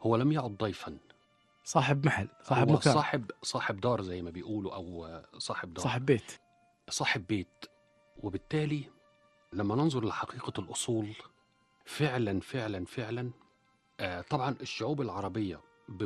هو لم يعد ضيفا، صاحب محل، صاحب هو مكان، صاحب دار زي ما بيقولوا، أو صاحب دار، صاحب بيت. صاحب بيت. وبالتالي لما ننظر لحقيقة الأصول، فعلا فعلا فعلا، طبعا الشعوب العربية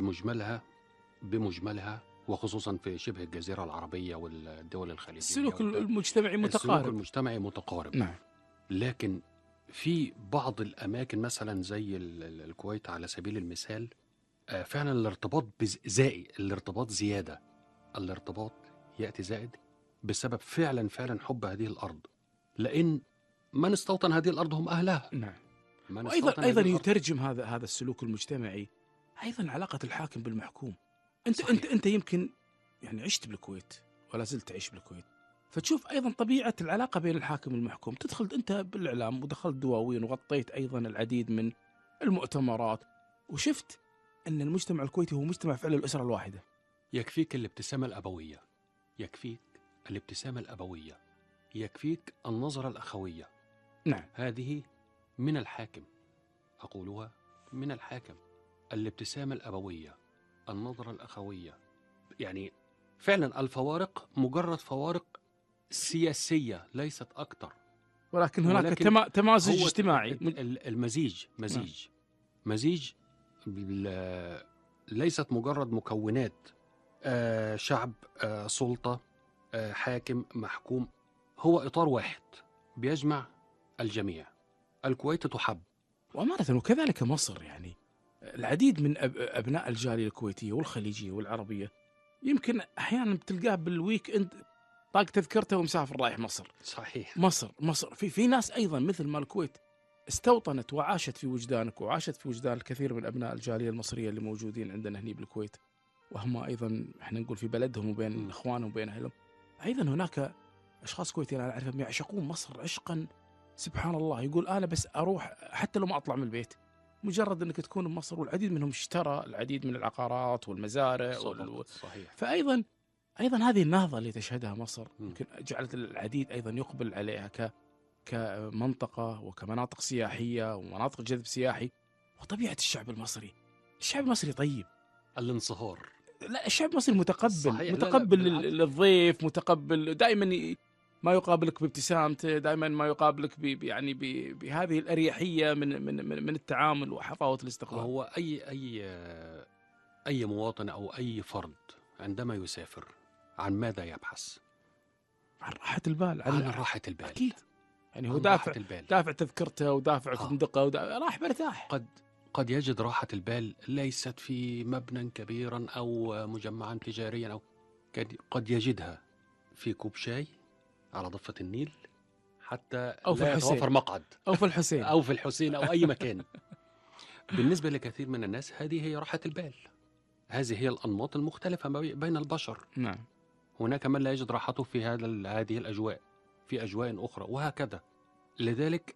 بمجملها وخصوصا في شبه الجزيرة العربية والدول الخليجية السلوك المجتمعي السلوك متقارب. المجتمعي متقارب. نعم. لكن في بعض الأماكن مثلا زي الكويت على سبيل المثال، فعلا الارتباط الارتباط زيادة، الارتباط يأتي زائد بسبب فعلا فعلا حب هذه الأرض، لأن من استوطن هذه الأرض هم أهلها. نعم. من وأيضا استوطن هذه الأرض. يترجم هذا السلوك المجتمعي أيضا علاقة الحاكم بالمحكوم. صحيح. أنت يمكن يعني عشت بالكويت ولا زلت تعيش بالكويت، فتشوف أيضا طبيعة العلاقة بين الحاكم والمحكوم. تدخل أنت بالإعلام ودخلت دواوين وغطيت أيضا العديد من المؤتمرات، وشفت أن المجتمع الكويتي هو مجتمع فعلا الأسرة الواحدة. يكفيك الابتسامة الأبوية، يكفيك الابتسامة الأبوية، يكفيك النظرة الأخوية. نعم. هذه من الحاكم، أقولها من الحاكم. الابتسامة الأبوية، النظرة الأخوية، يعني فعلا الفوارق مجرد فوارق سياسية ليست أكثر. ولكن هناك ولكن تمازج هو اجتماعي. المزيج نعم. مزيج ليست مجرد مكونات، شعب، سلطة، حاكم، محكوم. هو إطار واحد بيجمع الجميع. الكويت تحب. وأمانة وكذلك مصر، يعني العديد من أبناء الجالية الكويتية والخليجية والعربية يمكن أحيانا بتلقاه بالويك إند طاق تذكرته ومسافر رايح مصر. صحيح. مصر في ناس أيضا مثل ما الكويت استوطنت وعاشت في وجدانك وعاشت في وجدان الكثير من أبناء الجالية المصرية اللي موجودين عندنا هني بالكويت، وهم أيضا احنا نقول في بلدهم وبين إخوانهم وبين أهلهم. أيضا هناك أشخاص كويتيين أنا أعرفهم يعشقون مصر عشقا سبحان الله. يقول أنا بس أروح حتى لو ما أطلع من البيت، مجرد أنك تكون بمصر. والعديد منهم اشترى العديد من العقارات والمزارع صحيح. فأيضا هذه النهضة اللي تشهدها مصر يمكن جعلت العديد أيضا يقبل عليها كمنطقة وكمناطق سياحية ومناطق جذب سياحي. وطبيعة الشعب المصري طيب. الانصهار. لا، الشعب المصري متقبل. صحيح. متقبل لا، بالعكس. للضيف، متقبل دائما ما يقابلك بابتسامته، دائما ما يقابلك يعني بهذه الأريحية من التعامل وحفاوة الاستقبال. هو أي مواطن أو أي فرد عندما يسافر عن ماذا يبحث؟ عن راحة البال، عن راحة البال. أكيد. يعني هو عن راحة البال. دافع تذكرته ودافع فندقه راح برتاح. قد يجد راحة البال ليست في مبنى كبيرا أو مجمعا تجاريا، أو قد يجدها في كوب شاي على ضفة النيل، حتى أو في لا الحسين، يتوفر مقعد، أو في الحسين أو في الحسين أو أي مكان. بالنسبة لكثير من الناس هذه هي راحة البال. هذه هي الأنماط المختلفة بين البشر. نعم. هناك من لا يجد راحته في هذه الأجواء، في أجواء أخرى، وهكذا. لذلك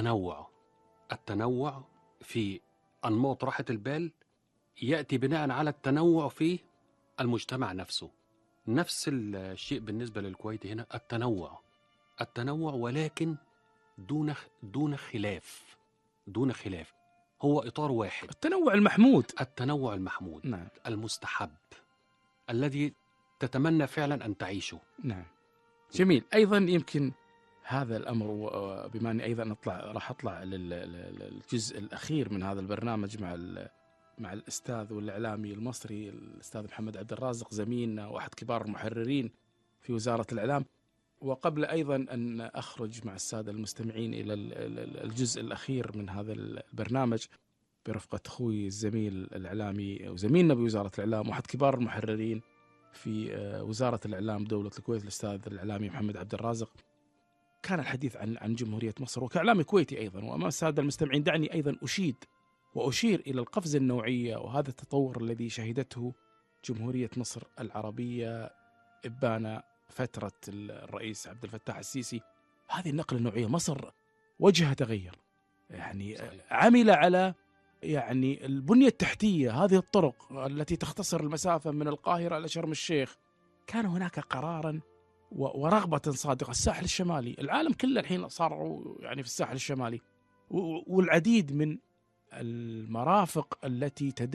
التنوع في أنماط راحة البال يأتي بناء على التنوع في المجتمع نفسه. نفس الشيء بالنسبة للكويت هنا، التنوع ولكن دون خلاف. هو إطار واحد. التنوع المحمود. نعم. المستحب، الذي تتمنى فعلا أن تعيشه. نعم. جميل. أيضا يمكن هذا الأمر، بما أني أيضا راح أطلع للجزء الأخير من هذا البرنامج مع الأستاذ والإعلامي المصري الأستاذ محمد عبد الرازق، زميلنا وأحد كبار المحررين في وزارة الإعلام. وقبل أيضا أن أخرج مع السادة المستمعين إلى الجزء الأخير من هذا البرنامج برفقة أخوي الزميل الإعلامي وزميلنا بوزارة الإعلام وأحد كبار المحررين في وزارة الإعلام دولة الكويت الأستاذ الإعلامي محمد عبد الرازق، كان الحديث عن جمهورية مصر وكإعلامي كويتي أيضا. وأمام السادة المستمعين دعني أيضا أشير إلى القفزة النوعية وهذا التطور الذي شهدته جمهورية مصر العربية إبان فترة الرئيس عبد الفتاح السيسي. هذه النقلة النوعية، مصر وجهها تغير. يعني صحيح. عمل على يعني البنية التحتية، هذه الطرق التي تختصر المسافة من القاهرة إلى شرم الشيخ. كان هناك قرارا ورغبة صادقة. الساحل الشمالي، العالم كله الحين صار يعني في الساحل الشمالي، والعديد من المرافق التي تدل